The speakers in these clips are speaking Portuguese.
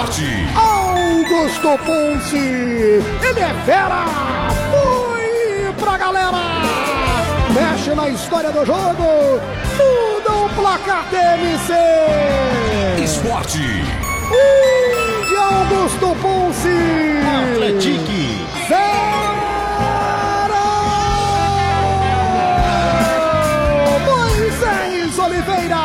Esporte. Augusto Ponce, ele é fera. Foi pra galera. Mexe na história do jogo. Muda o placar TMC. Esporte. De Augusto Ponce. Atletique. Moisés Oliveira.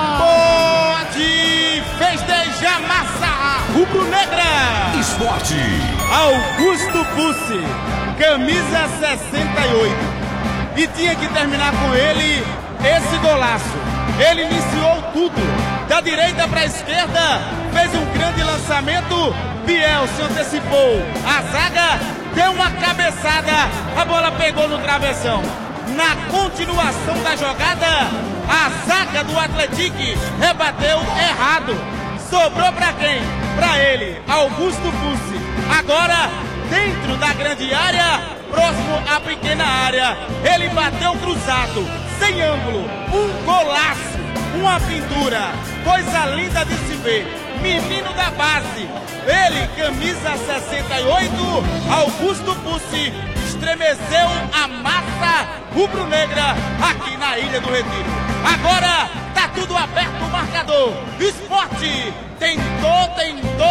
Pode festejar massa rubro-negra. Esporte. Augusto Ponce, camisa 68. E tinha que terminar com ele esse golaço. Ele iniciou tudo. Da direita para a esquerda, fez um grande lançamento. Biel se antecipou. A zaga deu uma cabeçada. A bola pegou no travessão. Na continuação da jogada, a zaga do Atletique rebateu errado. Sobrou para quem? Para ele, Augusto Ponce. Agora, dentro da grande área, próximo à pequena área, ele bateu cruzado, sem ângulo. Um golaço, uma pintura, coisa linda de se ver. Menino da base, ele, camisa 68, Augusto Ponce, estremeceu a massa rubro-negra aqui na Ilha do Retiro. Agora tá tudo aberto o marcador. Esporte tentou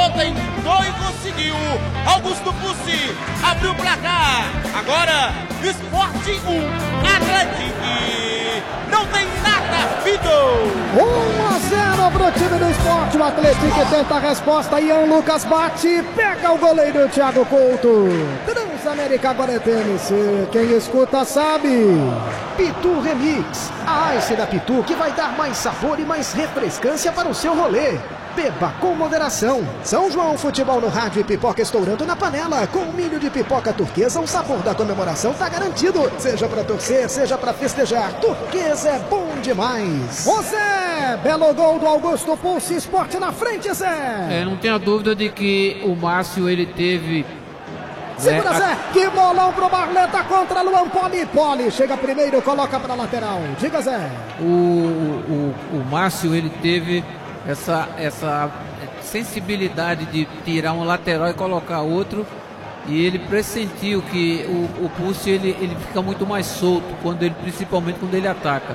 e conseguiu. Augusto Ponce abriu o placar. Agora Esporte 1, Atletique não tem nada, Vitor. 1-0 pro time do Esporte. O Atletique tenta a resposta. Ian Lucas bate, pega o goleiro Thiago Couto. Transamérica agora é TMC. Quem escuta sabe. Pitu Remix, a ice da Pitu que vai dar mais sabor e mais refrescância para o seu rolê. Beba com moderação. São João Futebol no rádio e pipoca estourando na panela. Com milho de pipoca turquesa, o sabor da comemoração tá garantido. Seja pra torcer, seja pra festejar, turquesa é bom demais. Ô Zé, belo gol do Augusto Ponce, Esporte na frente, Zé. Não tenho dúvida de que o Márcio, ele teve... Segura, Zé, que bolão pro Barleta contra Luan Poli. Poli chega primeiro, coloca pra lateral. Diga, Zé. O Márcio, ele teve essa sensibilidade de tirar um lateral e colocar outro, e ele pressentiu que o Ponce ele fica muito mais solto principalmente quando ele ataca.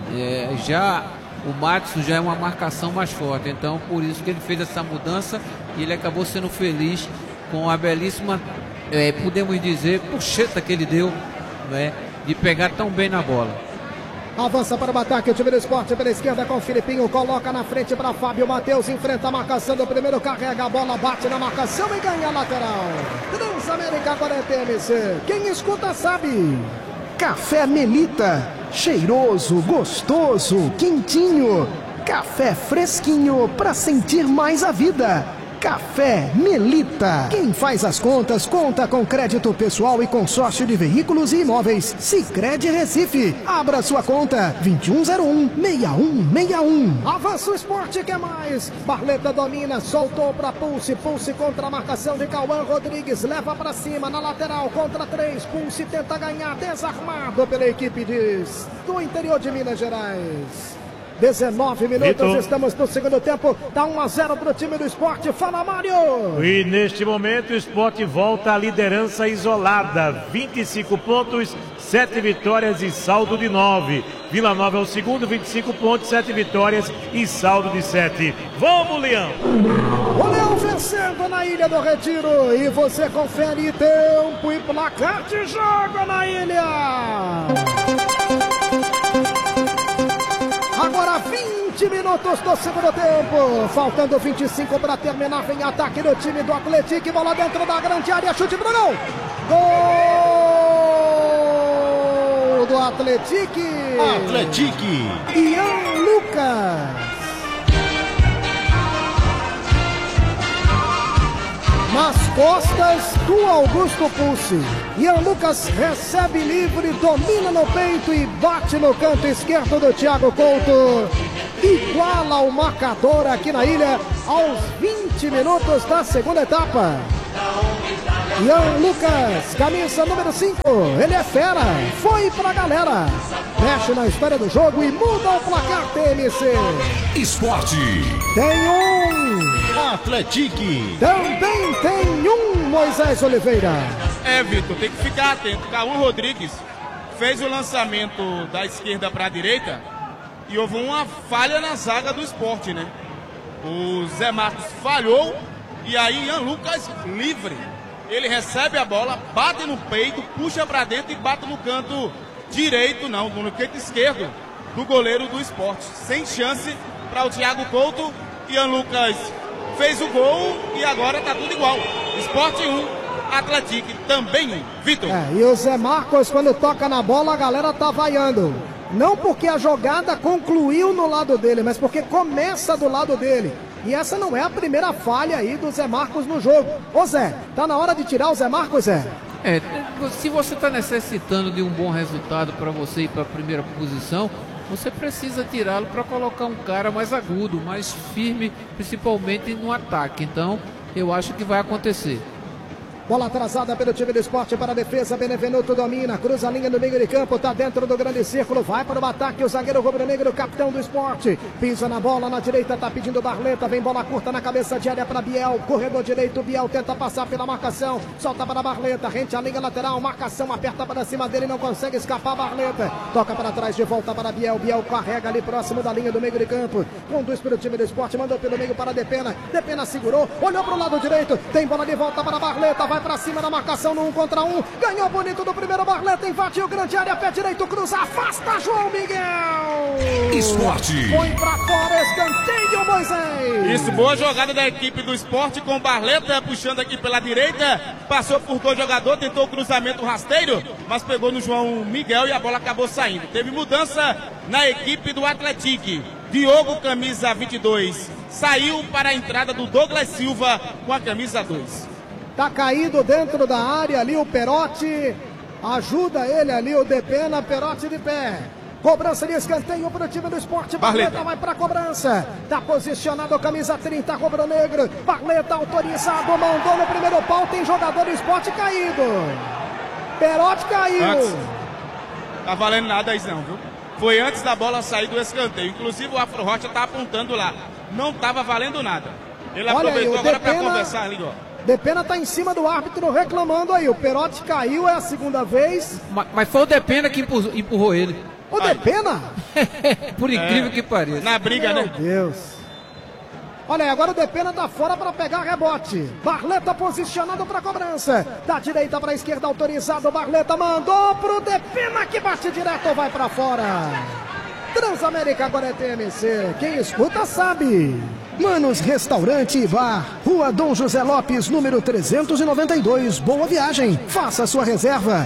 Já o Matson já é uma marcação mais forte, então por isso que ele fez essa mudança e ele acabou sendo feliz com a belíssima, podemos dizer, puxeta que ele deu, né, de pegar tão bem na bola. Avança para o ataque, o time do Esporte pela esquerda com o Filipinho, coloca na frente para Fábio Matheus, enfrenta a marcação do primeiro, carrega a bola, bate na marcação e ganha a lateral. Transamérica agora é TMC, quem escuta sabe. Café Melita, cheiroso, gostoso, quentinho. Café fresquinho para sentir mais a vida. Café Melita. Quem faz as contas, conta com crédito pessoal e consórcio de veículos e imóveis. Sicredi Recife. Abra sua conta. 2101-6161. Avança o Esporte, quer mais. Barleta domina, soltou para Ponce. Ponce contra a marcação de Cauã Rodrigues. Leva para cima, na lateral, contra 3. Ponce tenta ganhar, desarmado pela equipe do interior de Minas Gerais. 19 minutos, estamos no segundo tempo, dá 1-0 para o time do Esporte, fala Mário! E neste momento o Esporte volta à liderança isolada, 25 pontos, 7 vitórias e saldo de 9. Vila Nova é o segundo, 25 pontos, 7 vitórias e saldo de 7. Vamos, Leão! O Leão vencendo na Ilha do Retiro, e você confere tempo e placar de jogo na ilha! Agora 20 minutos do segundo tempo, faltando 25 para terminar, vem ataque do time do Atletique, bola dentro da grande área, chute pro gol! Gol do Atletique! Atletique! Ian Lucas! Nas costas do Augusto Ponce. Ian Lucas recebe livre, domina no peito e bate no canto esquerdo do Thiago Couto. Iguala o marcador aqui na ilha aos 20 minutos da segunda etapa. Ian Lucas, camisa número 5, ele é fera, foi pra galera. Mexe na história do jogo e muda o placar TMC. Esporte. Tem um Atletique. Também tem um Moisés Oliveira. Vitor, tem que ficar atento. Cauã Rodrigues fez o lançamento da esquerda para a direita e houve uma falha na zaga do Sport, né? O Zé Marcos falhou e aí Ian Lucas livre. Ele recebe a bola, bate no peito, puxa para dentro e bate no canto direito, não, no canto esquerdo do goleiro do Sport. Sem chance para o Thiago Couto. Ian Lucas fez o gol e agora tá tudo igual. Sport 1. Atletique também, Vitor. E o Zé Marcos, quando toca na bola, a galera tá vaiando. Não porque a jogada concluiu no lado dele, mas porque começa do lado dele. E essa não é a primeira falha aí do Zé Marcos no jogo. Ô Zé, tá na hora de tirar o Zé Marcos, Zé? Se você está necessitando de um bom resultado para você ir para a primeira posição, você precisa tirá-lo para colocar um cara mais agudo, mais firme, principalmente no ataque. Então, eu acho que vai acontecer. Bola atrasada pelo time do Sport para a defesa. Benevenuto domina, cruza a linha no meio de campo, tá dentro do grande círculo, vai para o ataque o zagueiro rubro-negro, capitão do Sport. Pisa na bola, na direita, tá pedindo Barleta, vem bola curta na cabeça de área para Biel, corredor direito, Biel tenta passar pela marcação, solta para Barleta, rente a linha lateral, marcação, aperta para cima dele, não consegue escapar Barleta, toca para trás, de volta para Biel, Biel carrega ali próximo da linha do meio de campo, conduz pelo time do Sport, mandou pelo meio para Depena, Depena segurou, olhou para o lado direito, tem bola de volta para Barleta, vai pra cima da marcação no 1 contra 1. Ganhou bonito do primeiro Barleta. Invadiu grande área. Pé direito. Cruza. Afasta João Miguel. Esporte. Foi pra fora. Escanteio, Moisés. Isso, boa jogada da equipe do Sport com o Barleta puxando aqui pela direita. Passou por 2 jogadores. Tentou o cruzamento rasteiro, mas pegou no João Miguel e a bola acabou saindo. Teve mudança na equipe do Atletique. Diogo, camisa 22, saiu para a entrada do Douglas Silva com a camisa 2. Tá caído dentro da área ali o Perotti. Ajuda ele ali o Depena. Perotti de pé. Cobrança de escanteio para o time do Sport. Barleta vai para a cobrança. Tá posicionado a camisa 30, rubro-negro. Barleta autorizado. Mandou no primeiro pau. Tem jogador do Sport caído. Perotti caiu. Antes. Tá valendo nada isso não, viu? Foi antes da bola sair do escanteio. Inclusive o Afro Rocha tá apontando lá. Não tava valendo nada. Ele aproveitou agora para conversar ali, ó. Depena tá em cima do árbitro reclamando aí. O Perotti caiu, é a segunda vez. Mas foi o Depena que empurrou ele. O Depena? Por incrível que pareça. Na briga, Meu né? Deus. Olha aí, agora o Depena tá fora para pegar rebote. Barleta posicionado para cobrança. Da direita para a esquerda, autorizado. Barleta mandou pro Depena que bate direto, vai para fora. Transamérica agora é TMC. Quem escuta sabe. Manos Restaurante e Bar, Rua Dom José Lopes, número 392, Boa Viagem. Faça sua reserva,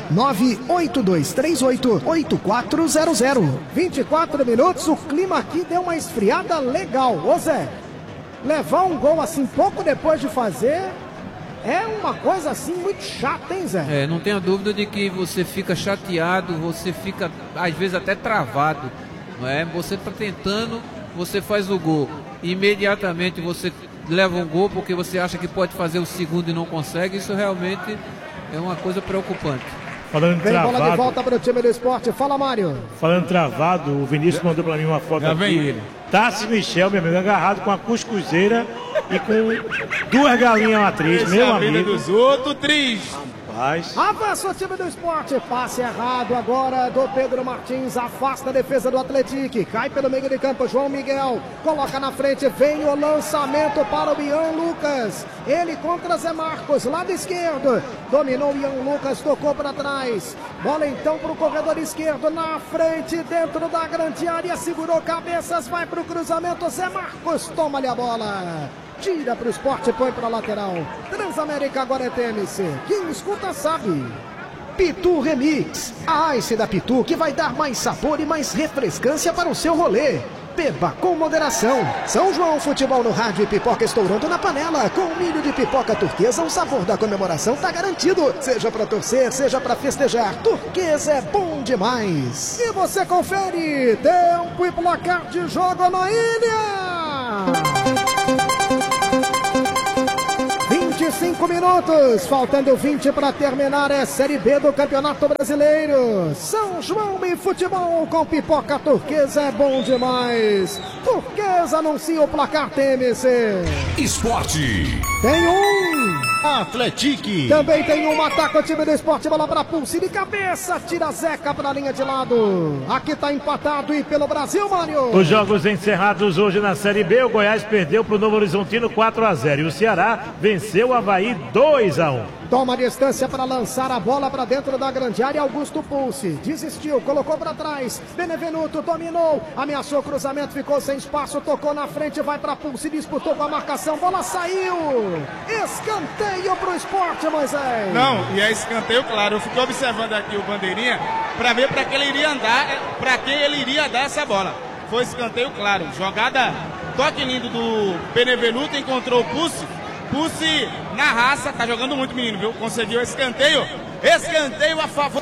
98238-8400. 24 minutos, o clima aqui deu uma esfriada legal. Ô Zé, levar um gol assim pouco depois de fazer é uma coisa assim muito chata, hein Zé? Não tenha dúvida de que você fica chateado, você fica às vezes até travado, não é? Você está tentando, você faz o gol. Imediatamente você leva um gol porque você acha que pode fazer o segundo e não consegue. Isso realmente é uma coisa preocupante. Falando vem travado, bola de volta para o time do Sport. Fala, Mário. Falando travado, o Vinícius mandou para mim uma foto Já aqui. vem ele. Tassi Michel, meu amigo, agarrado com a cuscuzeira e com 2 galinhas matrizes, meu A vida amigo. dos outros, triste. Rapaz. Avança o time do Sport, passe errado agora do Pedro Martins, afasta a defesa do Atletique, cai pelo meio de campo, João Miguel, coloca na frente, vem o lançamento para o Ian Lucas, ele contra Zé Marcos, lado esquerdo, dominou o Ian Lucas, tocou para trás, bola então para o corredor esquerdo, na frente, dentro da grande área, segurou cabeças, vai para o cruzamento, Zé Marcos, toma-lhe a bola. Tira para o Sport, põe para a lateral. Transamérica agora é TMC. Quem escuta sabe. Pitu Remix. A Ice da Pitu que vai dar mais sabor e mais refrescância para o seu rolê. Beba com moderação. São João Futebol no rádio e pipoca estourando na panela. Com milho de pipoca turquesa, o sabor da comemoração tá garantido. Seja para torcer, seja para festejar. Turquesa é bom demais. E você confere. Tempo e placar de jogo na ilha. 25 5 minutos, faltando 20 para terminar a Série B do Campeonato Brasileiro. São João e futebol com pipoca turquesa é bom demais. Turquesa anuncia o placar TMC. Esporte. Tem um Atletique. Também tem um ataque o time do Esporte, bola para Pulse de cabeça, tira Zeca para a linha de lado. Aqui tá empatado e pelo Brasil, Mário. Os jogos encerrados hoje na Série B, o Goiás perdeu para o Novo Horizontino 4-0 e o Ceará venceu o Avaí 2-1. Toma distância para lançar a bola para dentro da grande área. Augusto Pulse desistiu, colocou para trás. Benevenuto dominou, ameaçou cruzamento, ficou sem espaço, tocou na frente, vai para Pulse, disputou com a marcação, bola saiu. Escanteio para o Esporte, Moisés. Não, e é escanteio, claro. Eu fiquei observando aqui o bandeirinha para ver para quem ele iria andar, para quem ele iria dar essa bola. Foi escanteio, claro. Jogada, toque lindo do Benevenuto, encontrou o Pulse. Pulse na raça, tá jogando muito, menino, viu? Conseguiu escanteio. Escanteio a favor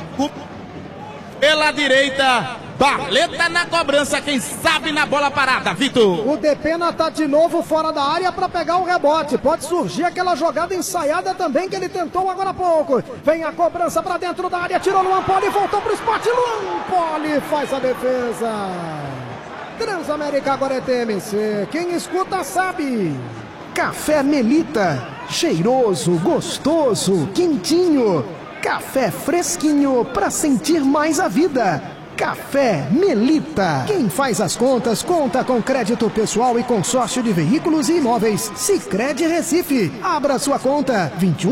pela direita. Barleta na cobrança, quem sabe na bola parada, Vitor. O Depena tá de novo fora da área para pegar o rebote. Pode surgir aquela jogada ensaiada também que ele tentou agora há pouco. Vem a cobrança para dentro da área, tirou Luan Poli, voltou pro Esporte. Luan Poli faz a defesa. Transamérica agora é TMC. Quem escuta sabe. Café Melita, cheiroso, gostoso, quentinho. Café fresquinho para sentir mais a vida. Café Melita. Quem faz as contas, conta com crédito pessoal e consórcio de veículos e imóveis. Sicredi Recife. Abra sua conta.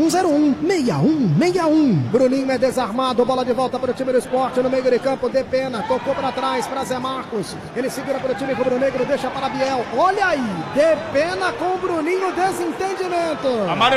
2101-6161. Bruninho é desarmado, bola de volta para o time do Esporte no meio de campo. Depena, tocou para trás para Zé Marcos. Ele segura para o time rubro-negro, deixa para Biel. Olha aí, Depena com o Bruninho, desentendimento.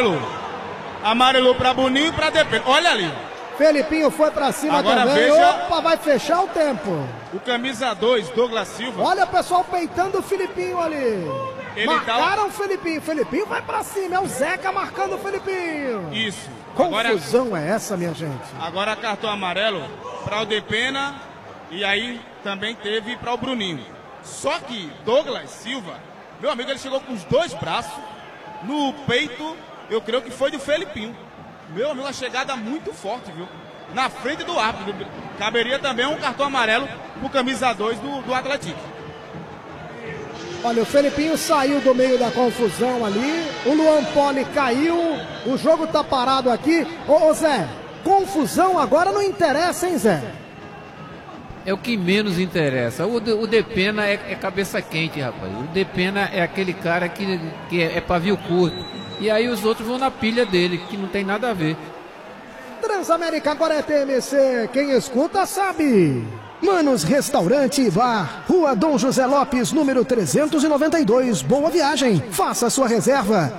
Amarelou para Bruninho e para Depena. Olha ali. Felipinho foi pra cima agora também. Veja... Opa, vai fechar o tempo. O camisa 2, Douglas Silva. Olha o pessoal peitando o Felipinho ali. Marcaram o Felipinho. Felipinho vai pra cima. É o Zeca marcando o Felipinho. Isso. Confusão agora... é essa, minha gente? Agora cartão amarelo para o Depena. E aí também teve para o Bruninho. Só que Douglas Silva, meu amigo, ele chegou com os dois braços no peito. Eu creio que foi do Felipinho. Meu amigo, uma chegada muito forte, viu? Na frente do árbitro. Caberia também um cartão amarelo pro camisa 2 do Atlético. Olha, o Felipinho saiu do meio da confusão ali. O Luan Poli caiu. O jogo tá parado aqui. Ô Zé, confusão agora não interessa, hein, Zé? É o que menos interessa. O Depena é cabeça quente, rapaz. O Depena é aquele cara que é pavio curto. E aí os outros vão na pilha dele, que não tem nada a ver. Transamérica agora é TMC. Quem escuta sabe. Manos Restaurante e Bar, Rua Dom José Lopes, número 392, Boa Viagem. Faça sua reserva,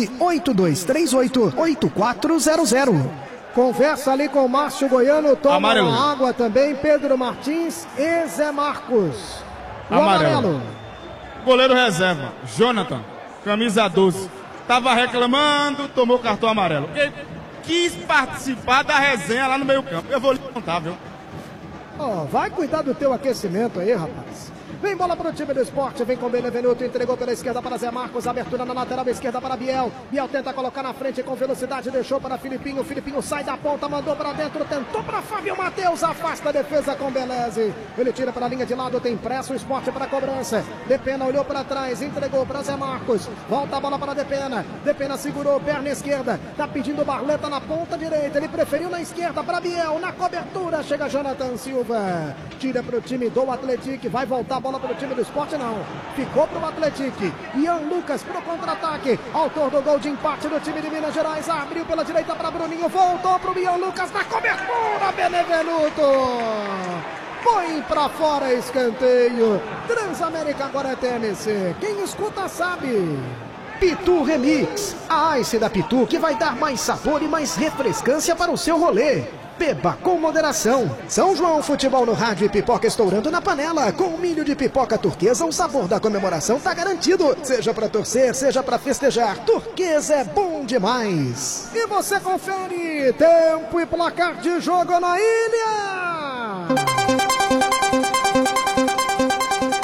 98238-8400. Conversa ali com o Márcio Goiano, toma uma água também, Pedro Martins e Zé Marcos. O amarelo. Goleiro reserva, Jonathan, camisa 12. Tava reclamando, tomou cartão amarelo. Porque quis participar da resenha lá no meio campo. Eu vou lhe contar, viu? Vai cuidar do teu aquecimento aí, rapaz. Vem bola para o time do Esporte, vem com Benevenuto, entregou pela esquerda para Zé Marcos, abertura na lateral esquerda para Biel. Biel tenta colocar na frente com velocidade, deixou para Filipinho. Filipinho sai da ponta, mandou para dentro, tentou para Fábio Matheus, afasta a defesa com Beleze. Ele tira para a linha de lado, tem pressa o Esporte para a cobrança. Depena olhou para trás, entregou para Zé Marcos, volta a bola para Depena. Depena segurou, perna esquerda, tá pedindo Barleta na ponta direita, ele preferiu na esquerda para Biel, na cobertura, chega Jonathan Silva. Tira para o time do Atlético, vai voltar a bola para o time do Esporte, não. Ficou para o Atlético. Ian Lucas para o contra-ataque. Autor do gol de empate do time de Minas Gerais. Abriu pela direita para Bruninho. Voltou para o Ian Lucas na cobertura. Benevenuto. Põe para fora, escanteio. Transamérica agora é TMC. Quem escuta sabe. Pitu Remix. A Ice da Pitu que vai dar mais sabor e mais refrescância para o seu rolê. Beba com moderação. São João Futebol no rádio e pipoca estourando na panela. Com milho de pipoca turquesa, o sabor da comemoração tá garantido. Seja pra torcer, seja pra festejar. Turquesa é bom demais. E você confere tempo e placar de jogo na ilha. 30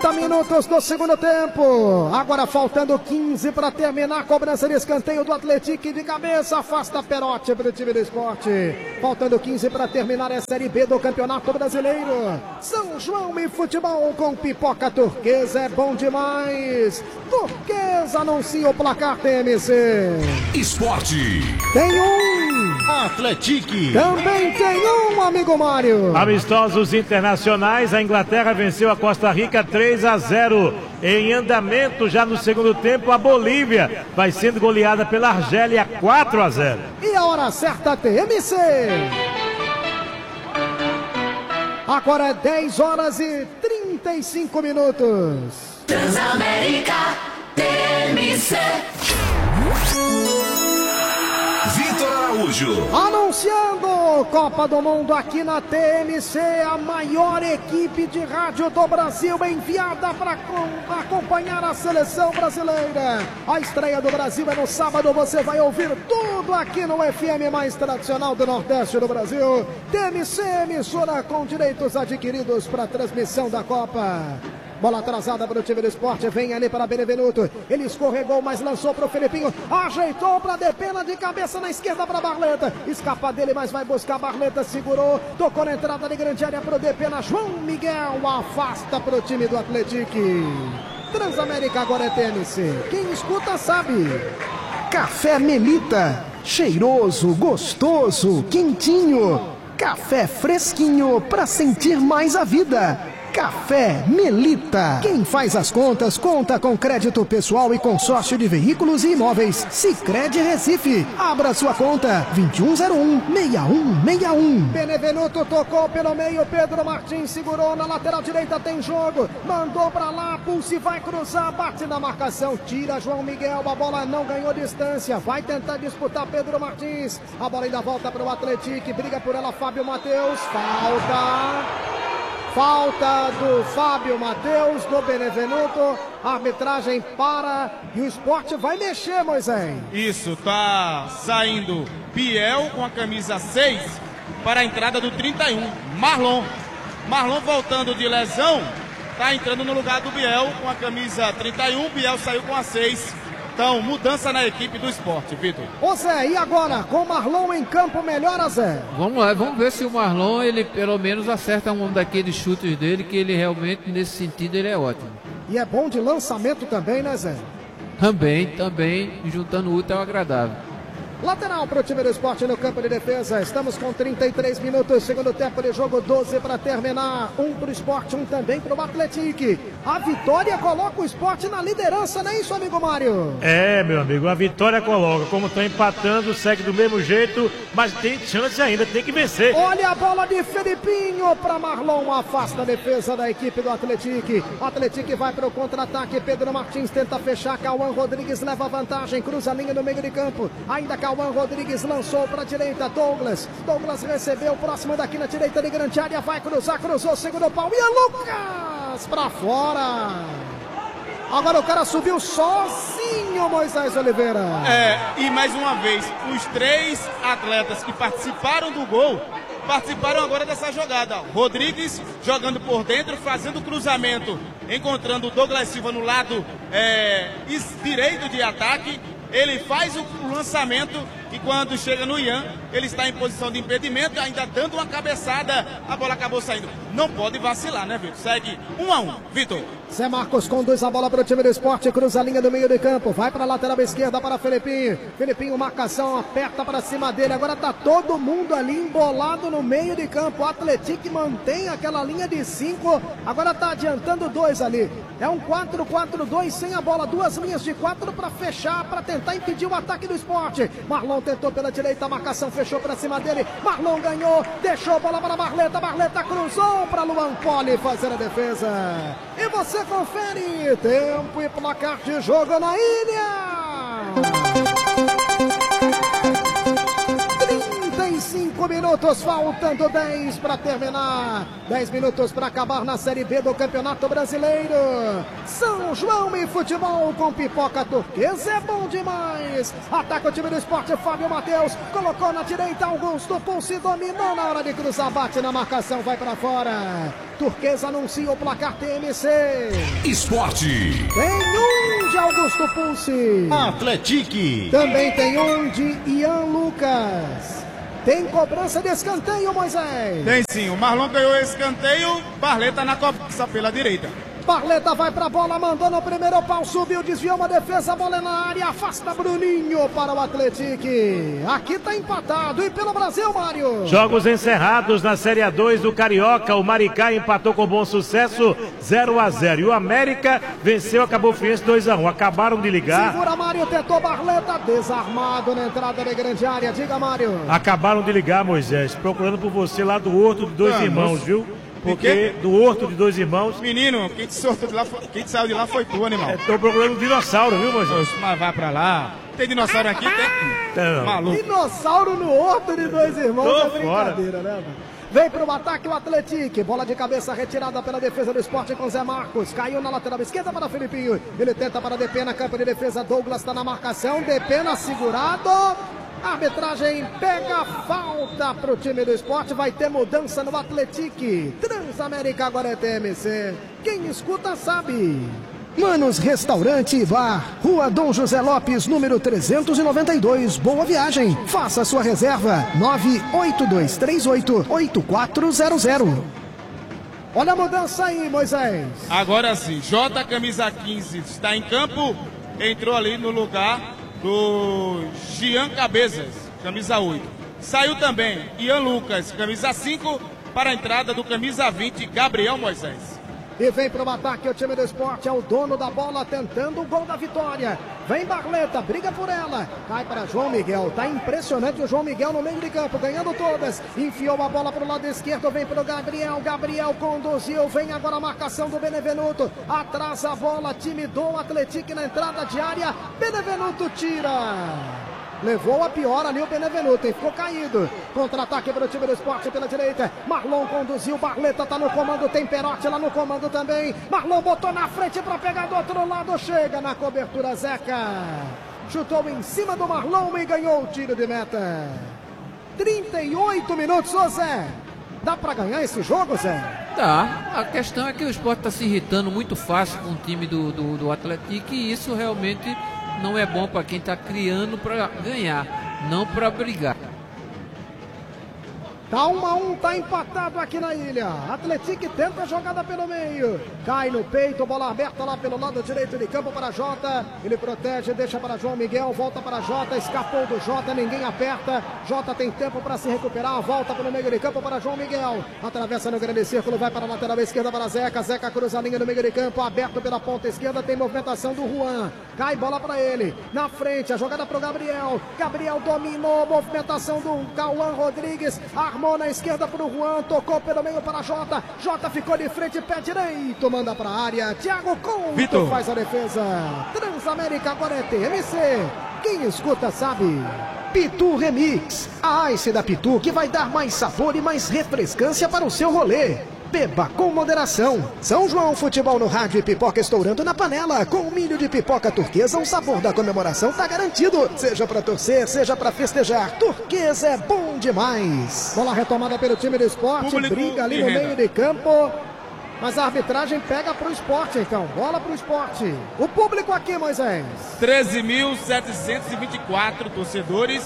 30 minutos do segundo tempo. Agora faltando 15 para terminar. Cobrança de escanteio do Atlético de cabeça. Afasta Perotti para o time do Sport. Faltando 15 para terminar a Série B do Campeonato Brasileiro. São João e futebol com pipoca turquesa. É bom demais. Turquesa anuncia o placar TMC. Esporte. Tem um. Atlético. Também tem um, amigo Mário. Amistosos internacionais. A Inglaterra venceu a Costa Rica 3-0. Em andamento já no segundo tempo, a Bolívia vai sendo goleada pela Argélia 4-0. E a hora certa, TMC. Agora é 10 horas e 35 minutos. Transamérica TMC. Vitor Araújo. Anunciando Copa do Mundo aqui na TMC, a maior equipe de rádio do Brasil enviada para acompanhar a seleção brasileira. A estreia do Brasil é no sábado, você vai ouvir tudo aqui no FM mais tradicional do Nordeste do Brasil. TMC, emissora com direitos adquiridos para a transmissão da Copa. Bola atrasada para o time do Sport, vem ali para Benevenuto, ele escorregou, mas lançou para o Felipinho, ajeitou para Depena de cabeça na esquerda para Barleta, escapa dele, mas vai buscar Barleta, segurou, tocou na entrada de grande área para o Depena, João Miguel afasta para o time do Atlético. Transamérica agora é TMC, quem escuta sabe. Café Melita, cheiroso, gostoso, quentinho, café fresquinho para sentir mais a vida. Café Melita. Quem faz as contas, conta com crédito pessoal e consórcio de veículos e imóveis. Sicredi Recife. Abra sua conta. 2101-6161. Benevenuto tocou pelo meio, Pedro Martins segurou na lateral direita, tem jogo. Mandou pra lá, Pulse vai cruzar, bate na marcação, tira João Miguel, a bola não ganhou distância. Vai tentar disputar Pedro Martins. A bola ainda volta pro Atlético, briga por ela Fábio Matheus. Falta do Fábio Matheus, do Benevenuto, a arbitragem para e o Sport vai mexer, Moisés. Isso, tá saindo Biel com a camisa 6 para a entrada do 31, Marlon. Marlon voltando de lesão, tá entrando no lugar do Biel com a camisa 31, Biel saiu com a 6. Então, mudança na equipe do Sport, Vitor. Ô Zé, e agora? Com o Marlon em campo, melhora, Zé? Vamos lá, vamos ver se o Marlon, ele pelo menos acerta um daqueles chutes dele, que ele realmente, nesse sentido, ele é ótimo. E é bom de lançamento também, né, Zé? Também, juntando o útil ao agradável. Lateral para o time do Sport no campo de defesa. Estamos com 33 minutos, segundo tempo de jogo, 12 para terminar. Um para o Sport, um também para o Atlético. A vitória coloca o Sport na liderança, não é isso, amigo Mário? É, meu amigo, a vitória coloca. Como está empatando, segue do mesmo jeito, mas tem chance ainda, tem que vencer. Olha a bola de Felipinho para Marlon, afasta a defesa da equipe do Atlético. O Atlético vai para o contra-ataque, Pedro Martins tenta fechar, Cauã Rodrigues leva vantagem, cruza a linha no meio de campo. Ainda Cauã Rodrigues lançou para a direita, Douglas recebeu, próximo daqui na direita de grande área, vai cruzar, cruzou, segurou o pau, e Lucas para fora. Agora o cara subiu sozinho, Moisés Oliveira. E mais uma vez, os 3 atletas que participaram do gol, participaram agora dessa jogada. Rodrigues jogando por dentro, fazendo o cruzamento, encontrando o Douglas Silva no lado direito de ataque. Ele faz o lançamento e quando chega no Ian, ele está em posição de impedimento, ainda dando uma cabeçada, a bola acabou saindo. Não pode vacilar, né, Vitor? Segue 1-1, Vitor. Zé Marcos conduz a bola para o time do Sport, cruza a linha do meio de campo, vai para a lateral esquerda para Felipinho. Felipinho, marcação, aperta para cima dele, agora está todo mundo ali embolado no meio de campo. O Atlético mantém aquela linha de 5, agora está adiantando 2 ali. É um 4-4-2 sem a bola, 2 linhas de 4 para fechar, para tentar impedir o ataque do Sport. Marlon tentou pela direita, a marcação fechou para cima dele, Marlon ganhou, deixou a bola para Barleta, Barleta cruzou para Luan Poli fazer a defesa. E você confere tempo e placar de jogo na ilha. 35 5 minutos, faltando 10 para terminar. 10 minutos para acabar na Série B do Campeonato Brasileiro. São João e futebol com Pipoca Turquesa é bom demais. Ataca o time do Sport, Fábio Matheus. Colocou na direita, Augusto Pulse dominou na hora de cruzar, bate na marcação, vai para fora. Turquesa anuncia o placar TMC. Esporte. Tem um de Augusto Pulse. Atletique. Também tem um de Ian Lucas. Tem cobrança de escanteio, Moisés. Tem sim, o Marlon ganhou esse escanteio, Barleta na cobrança pela direita. Barleta vai pra bola, mandou no primeiro pau, subiu, desviou uma defesa, a bola é na área, afasta Bruninho para o Atletique. Aqui tá empatado, e pelo Brasil, Mário. Jogos encerrados na Série A2 do Carioca, o Maricá empatou com bom sucesso, 0-0. E o América venceu a Cabo Friense 2-1. Acabaram de ligar. Segura, Mário, tentou Barleta, desarmado na entrada da grande área, diga, Mário. Acabaram de ligar, Moisés, procurando por você lá do Horto de Dois Irmãos, viu? Porque do Horto de Dois Irmãos. Menino, quem te saiu de lá foi tu, animal. Tô procurando um dinossauro, viu, Moisés? Mas vai pra lá. Tem dinossauro aqui? Tem. Maluco. Dinossauro no Horto de Dois Irmãos, Tô é brincadeira, né? Vem pro ataque o Atletique, bola de cabeça retirada pela defesa do Sport com Zé Marcos, caiu na lateral esquerda para Felipinho, ele tenta para Depena, campo de defesa, Douglas está na marcação, Depena segurado. A arbitragem pega a falta para o time do Sport, vai ter mudança no Atletique. Transamérica agora é TMC. Quem escuta sabe. Manos Restaurante e Bar, Rua Dom José Lopes, número 392, Boa Viagem. Faça sua reserva, 98238-8400. Olha a mudança aí, Moisés. Agora sim, J, camisa 15, está em campo, entrou ali no lugar do Gian Cabezas, camisa 8. Saiu também Ian Lucas, camisa 5, para a entrada do camisa 20, Gabriel Moisés. E vem para o ataque o time do Sport, é o dono da bola tentando o gol da vitória. Vem Barleta, briga por ela, cai para João Miguel, tá impressionante o João Miguel no meio de campo, ganhando todas. Enfiou a bola para o lado esquerdo, vem para o Gabriel, Gabriel conduziu, vem agora a marcação do Benevenuto, atrasa a bola, time do Atletique na entrada de área, Benevenuto tira. Levou a pior ali o Benevenuto, ficou caído. Contra-ataque para o time do Sport pela direita. Marlon conduziu, Barleta tá no comando, tem Perotti lá no comando também. Marlon botou na frente para pegar do outro lado, chega na cobertura Zeca. Chutou em cima do Marlon e ganhou o tiro de meta. 38 minutos, ô Zé. Dá para ganhar esse jogo, Zé? Dá. A questão é que o Sport está se irritando muito fácil com o time do Atletique e isso realmente não é bom para quem está criando para ganhar, não para brigar. Tá 1-1, tá empatado aqui na ilha. Atletique tenta a jogada pelo meio. Cai no peito, bola aberta lá pelo lado direito de campo para Jota. Ele protege, deixa para João Miguel, volta para Jota, escapou do Jota, ninguém aperta. Jota tem tempo para se recuperar, volta pelo meio de campo para João Miguel. Atravessa no grande círculo, vai para a lateral esquerda para Zeca. Zeca cruza a linha no meio de campo, aberto pela ponta esquerda, tem movimentação do Juan. Cai bola para ele, na frente, a jogada para o Gabriel. Gabriel dominou, movimentação do Cauã Rodrigues. Armou na esquerda para o Juan, tocou pelo meio para Jota. Jota ficou de frente, pé direito, manda para a área. Thiago Couto faz a defesa. Transamérica agora é TMC. Quem escuta sabe. Pitu Remix, a Ice da Pitu que vai dar mais sabor e mais refrescância para o seu rolê. Beba com moderação. São João Futebol no rádio e pipoca estourando na panela. Com milho de pipoca turquesa, o sabor da comemoração tá garantido. Seja pra torcer, seja pra festejar. Turquesa é bom demais. Bola retomada pelo time do Sport. Público briga ali no meio de campo. Mas a arbitragem pega pro Sport, então. Bola pro Sport. O público aqui, Moisés. 13.724 torcedores.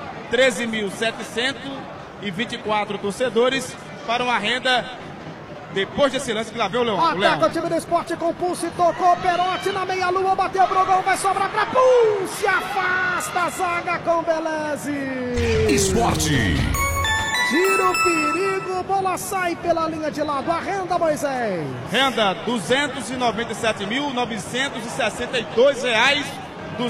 13.724 torcedores para uma renda. Depois desse lance que lá veio o Leão. Ataca o time do Sport com Pulse, tocou Perotti na meia-lua, bateu pro gol, vai sobrar pra Pulse, afasta a zaga com Beleze. Esporte. Tira o perigo, bola sai pela linha de lado, a renda, Moisés. Renda R$ 297.962 reais, R$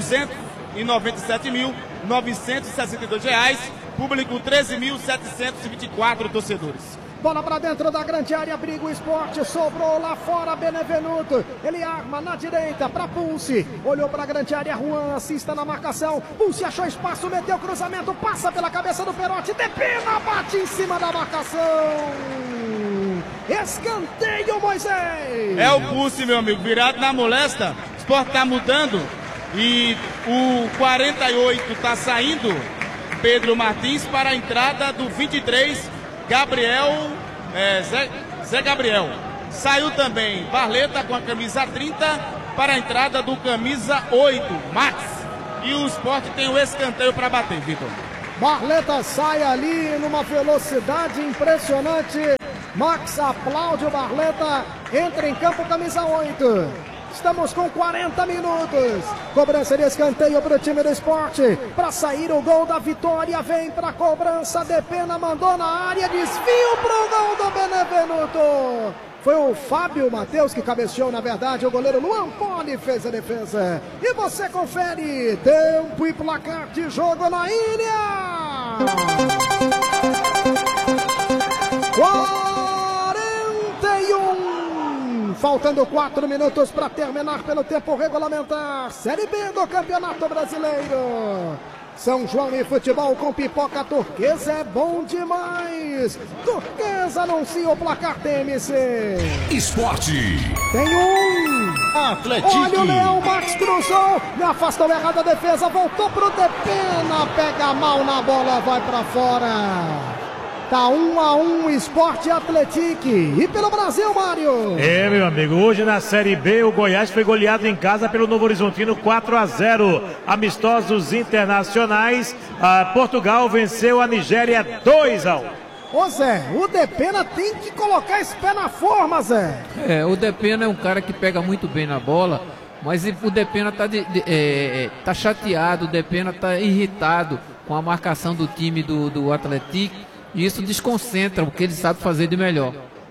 297.962 reais, público 13.724 torcedores. Bola pra dentro da grande área, briga o Sport, sobrou lá fora Benevenuto. Ele arma na direita pra Pulse. Olhou pra grande área, Juan assista na marcação. Pulse achou espaço, meteu cruzamento, passa pela cabeça do Perotti, depena, bate em cima da marcação. Escanteio, Moisés. É o Pulse, meu amigo, virado na molesta. O Sport tá mudando e o 48 tá saindo, Pedro Martins, para a entrada do 23, Gabriel, Zé Gabriel. Saiu também Barleta com a camisa 30 para a entrada do camisa 8, Max. E o Sport tem o escanteio para bater, Vitor. Barleta sai ali numa velocidade impressionante. Max aplaude o Barleta, entra em campo, camisa 8. Estamos com 40 minutos. Cobrança de escanteio para o time do Sport. Para sair o gol da vitória. Vem para a cobrança. Depena, mandou na área. Desvio para o gol do Benevenuto. Foi o Fábio Matheus que cabeceou, na verdade. O goleiro Luan Poli fez a defesa. E você confere. Tempo e placar de jogo na ilha. 41. Faltando 4 minutos para terminar pelo tempo regulamentar. Série B do Campeonato Brasileiro. São João e futebol com pipoca turquesa é bom demais. Turquesa anuncia o placar TMC. Esporte. Tem um. Atlético. Olha o Leão, Max cruzou. Me afastou errada a defesa. Voltou pro Depena. Pega mal na bola, vai para fora. Tá 1-1, Sport e Atlético. E pelo Brasil, Mário? É, meu amigo, hoje na Série B, o Goiás foi goleado em casa pelo Novo Horizontino 4-0. Amistosos internacionais, Portugal venceu a Nigéria 2-1. Ô Zé, o Depena tem que colocar esse pé na forma, Zé. O Depena é um cara que pega muito bem na bola, mas o Depena tá chateado, o Depena tá irritado com a marcação do time do Atlético. E isso desconcentra o que ele sabe fazer de melhor.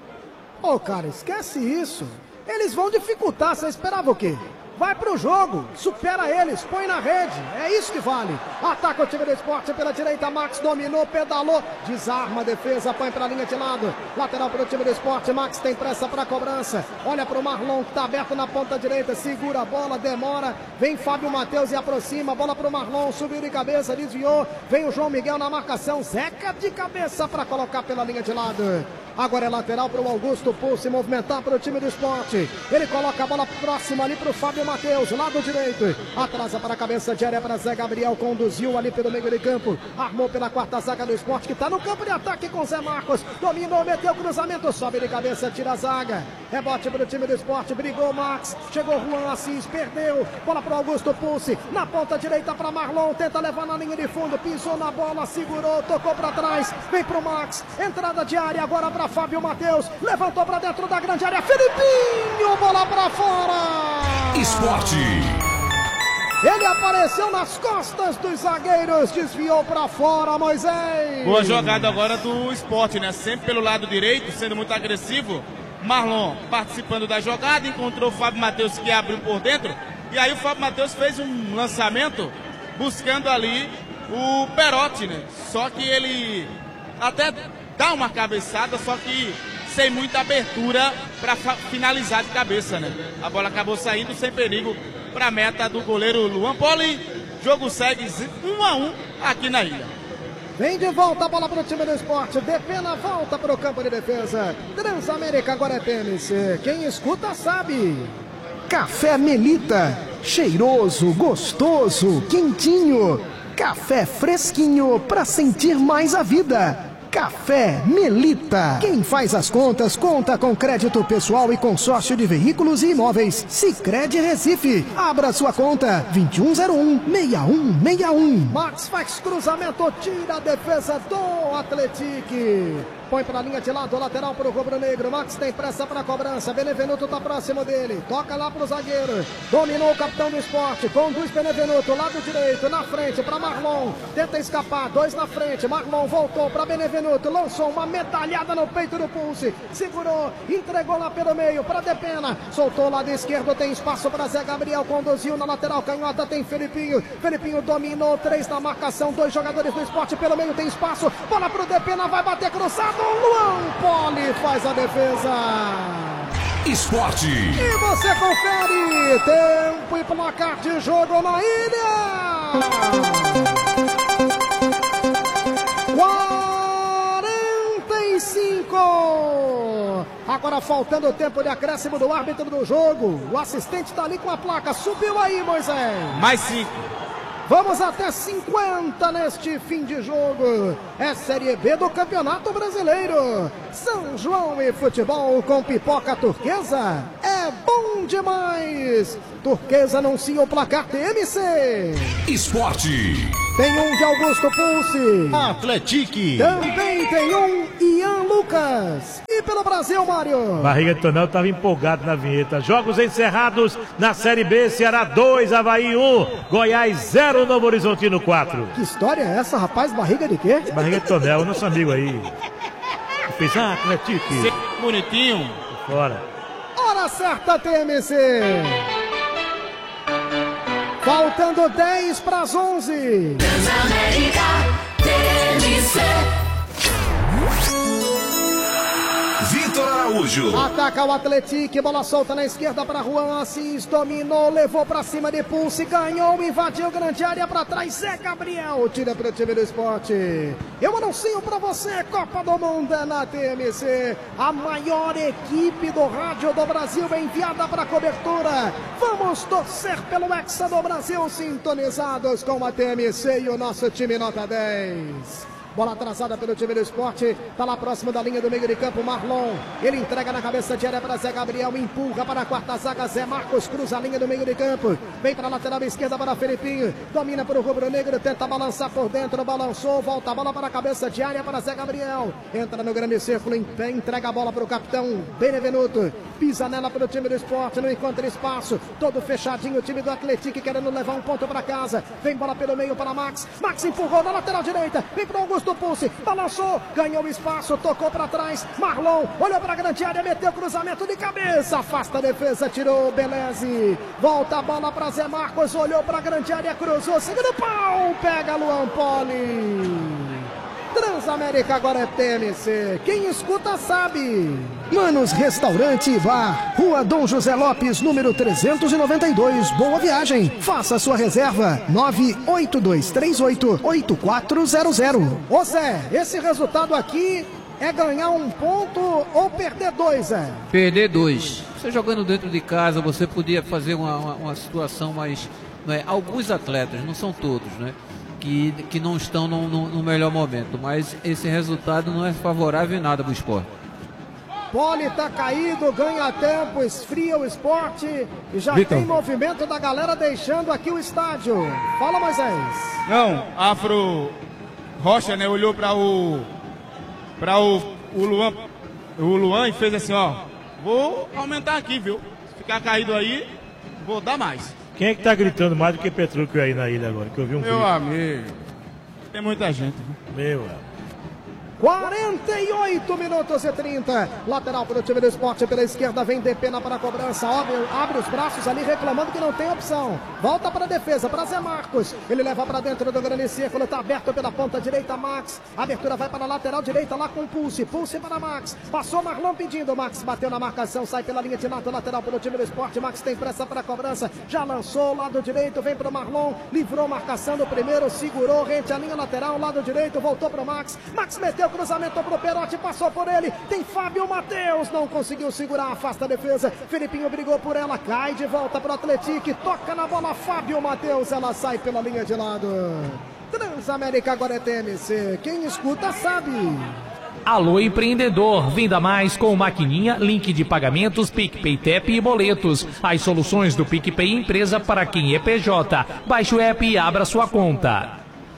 Ô, cara, esquece isso. Eles vão dificultar, você esperava o quê? Vai pro jogo, supera eles, põe na rede, é isso que vale. Ataca o time do Sport pela direita, Max dominou, pedalou, desarma a defesa, põe pra linha de lado. Lateral pro time do Sport, Max tem pressa pra cobrança. Olha pro Marlon que tá aberto na ponta direita, segura a bola, demora. Vem Fábio Matheus e aproxima, bola pro Marlon, subiu de cabeça, desviou. Vem o João Miguel na marcação, Zeca de cabeça pra colocar pela linha de lado. Agora é lateral para o Augusto Pulse movimentar para o time do Sport. Ele coloca a bola próxima ali para o Fábio Matheus, lado direito. Atrasa para a cabeça de área para Zé Gabriel. Conduziu ali pelo meio de campo. Armou pela quarta zaga do Sport, que está no campo de ataque com Zé Marcos. Dominou, meteu cruzamento, sobe de cabeça, tira a zaga. Rebote para o time do Sport, brigou Max. Chegou Juan Assis, perdeu. Bola para o Augusto Pulse. Na ponta direita para Marlon. Tenta levar na linha de fundo. Pisou na bola, segurou, tocou para trás. Vem para o Max. Entrada de área agora para Fábio Matheus, levantou para dentro da grande área, Felipinho, bola para fora. Esporte. Ele apareceu nas costas dos zagueiros, desviou para fora, Moisés. Boa jogada agora do Sport, né? Sempre pelo lado direito, sendo muito agressivo. Marlon participando da jogada, encontrou o Fábio Matheus que abriu por dentro. E aí o Fábio Matheus fez um lançamento buscando ali o Perotti, né? Só que ele até dá uma cabeçada, só que sem muita abertura para finalizar de cabeça, né? A bola acabou saindo sem perigo para a meta do goleiro Luan Poli. Jogo segue 1-1 aqui na ilha. Vem de volta a bola para o time do Sport. Depena volta para o campo de defesa. Transamérica agora é TMC. Quem escuta sabe. Café Melita. Cheiroso, gostoso, quentinho. Café fresquinho para sentir mais a vida. Café Melita. Quem faz as contas, conta com crédito pessoal e consórcio de veículos e imóveis. Sicredi Recife. Abra sua conta. 2101-6161. Max faz cruzamento, tira a defesa do Atlético. Põe para a linha de lado, lateral para o rubro-negro. Max tem pressa para a cobrança. Benevenuto está próximo dele. Toca lá para o zagueiro. Dominou o capitão do Sport. Conduz Benevenuto, lado direito, na frente para Marlon. Tenta escapar, 2 na frente. Marlon voltou para Benevenuto. Benevenuto lançou uma medalhada no peito do Pulse, segurou, entregou lá pelo meio para Depena, soltou lado esquerdo, tem espaço para Zé Gabriel, conduziu na lateral canhota, tem Felipinho dominou, 3 na marcação, 2 jogadores do Sport pelo meio, tem espaço, bola pro Depena, vai bater cruzado, Luan Poli faz a defesa. Esporte. E você confere tempo e placar de jogo na ilha. 45. Agora faltando o tempo de acréscimo do árbitro do jogo. O assistente está ali com a placa. Subiu aí, Moisés. Mais 5. Vamos até 50 neste fim de jogo. É Série B do Campeonato Brasileiro. São João e futebol com pipoca turquesa. É bom demais. Turquesa anuncia o placar TMC. Esporte. Tem um de Augusto Pulse. Atletique. Também tem um Ian Lucas. E pelo Brasil, Mário. Barriga de Tonel estava empolgado na vinheta. Jogos encerrados na Série B. Ceará 2, Avaí 1. Goiás 0, Novo Horizontino 4. Que história é essa, rapaz? Barriga de quê? Barriga de Tonel, nosso amigo aí. Fez Atletique. Bonitinho. Fora. Hora certa, TMC. Faltando 10 para as 11. Transamérica TMC. Vitor Araújo. Ataca o Atletique, bola solta na esquerda para Juan Assis, dominou, levou para cima de Pulse, ganhou, invadiu grande área para trás, Zé Gabriel, tira para o time do Esporte. Eu anuncio para você, Copa do Mundo na TMC, a maior equipe do rádio do Brasil enviada para cobertura. Vamos torcer pelo Hexa do Brasil, sintonizados com a TMC e o nosso time nota 10. Bola atrasada pelo time do Esporte. Tá lá próximo da linha do meio de campo, Marlon. Ele entrega na cabeça de área para Zé Gabriel. Empurra para a quarta zaga. Zé Marcos cruza a linha do meio de campo. Vem para a lateral esquerda para Felipinho. Domina para o rubro-negro. Tenta balançar por dentro. Balançou. Volta a bola para a cabeça de área para Zé Gabriel. Entra no grande círculo. Entrega a bola para o capitão Benevenuto. Pisa nela para o time do Esporte. Não encontra espaço. Todo fechadinho o time do Atletique querendo levar um ponto para casa. Vem bola pelo meio para Max. Max empurrou na lateral direita. Vem para Augusto do Pulse, balançou, ganhou espaço, tocou para trás, Marlon, olhou para a grande área, meteu cruzamento de cabeça, afasta a defesa, tirou Beleze, volta a bola para Zé Marcos, olhou para a grande área, cruzou, segundo pau, pega Luan Poli. Transamérica agora é TMC, quem escuta sabe. Manos Restaurante e Bar, Rua Dom José Lopes, número 392, Boa Viagem. Faça sua reserva, 982388400. Ô Zé, esse resultado aqui é ganhar um ponto ou perder 2, Zé? Perder 2. Você jogando dentro de casa, você podia fazer uma situação mais... Né, alguns atletas, não são todos, né? Que não estão no melhor momento, mas esse resultado não é favorável em nada para o Esporte. Poli tá caído, ganha tempo, esfria o Esporte e já Victor. tem movimento da galera deixando aqui o estádio. Fala, Moisés. Não, Afro Rocha, né, olhou para o Luan e fez assim, ó, vou aumentar aqui, viu? Se ficar caído aí, vou dar mais. Quem é que tá gritando mais do que Petrúquio aí na ilha agora? Que eu vi um Meu grito. amigo, tem muita gente, viu? Meu amigo. 48 minutos e 30. Lateral para o time do Esporte pela esquerda. Vem Depena para a cobrança. Abre os braços ali reclamando que não tem opção. Volta para a defesa, para Zé Marcos. Ele leva para dentro do grande círculo. Está aberto pela ponta direita, Max. A abertura vai para a lateral direita lá com Pulse. Pulse para Max. Passou Marlon pedindo. Max bateu na marcação. Sai pela linha de lado lateral para o time do Esporte. Max tem pressa para a cobrança. Já lançou lado direito. Vem para o Marlon. Livrou marcação do primeiro. Segurou rente a linha lateral. Lado direito. Voltou para o Max. Max meteu cruzamento pro Perotti, passou por ele, tem Fábio Matheus, não conseguiu segurar, afasta a defesa, Felipinho brigou por ela, cai de volta pro Atletique, toca na bola Fábio Matheus, ela sai pela linha de lado. Transamérica agora é TMC, quem escuta sabe. Alô empreendedor, venda mais com maquininha, link de pagamentos, PicPay, TEP e boletos. As soluções do PicPay Empresa para quem é PJ. Baixe o app e abra sua conta.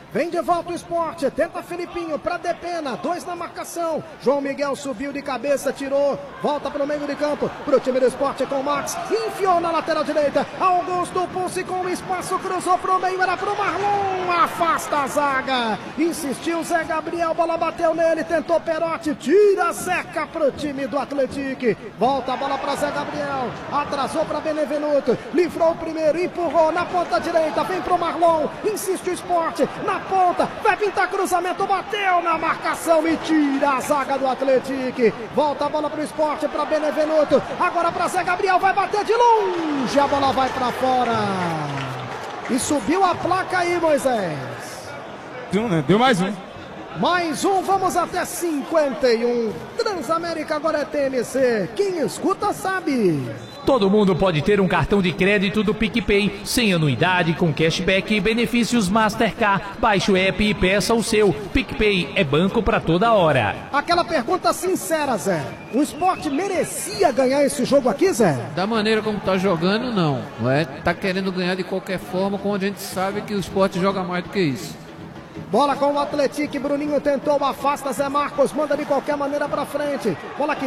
Vem de volta o Sport, tenta Felipinho para Depena, 2 na marcação. João Miguel subiu de cabeça, tirou, volta para o meio de campo, para o time do Sport com o Max, enfiou na lateral direita. Augusto Pulse com o espaço, cruzou para o meio, era para o Marlon, afasta a zaga. Insistiu Zé Gabriel, bola bateu nele, tentou Perotti, tira, seca para o time do Atlético. Volta a bola para Zé Gabriel, atrasou para Benevenuto, livrou o primeiro, empurrou na ponta direita, vem para o Marlon, insiste o Sport, na ponta, vai pintar cruzamento, bateu na marcação e tira a zaga do Atlético. Volta a bola para o Sport, para Benevenuto, agora para Zé Gabriel, vai bater de longe, a bola vai para fora. E subiu a placa aí, Moisés. Deu mais um. Mais um, vamos até 51. Transamérica agora é TMC. Quem escuta sabe. Todo mundo pode ter um cartão de crédito do PicPay, sem anuidade, com cashback e benefícios Mastercard. Baixe o app e peça o seu. PicPay é banco pra toda hora. Aquela pergunta sincera, Zé. O Sport merecia ganhar esse jogo aqui, Zé? Da maneira como tá jogando, não. Tá querendo ganhar de qualquer forma, quando a gente sabe que o Sport joga mais do que isso. Bola com o Atlético, Bruninho tentou, afasta Zé Marcos, manda de qualquer maneira pra frente. Bola que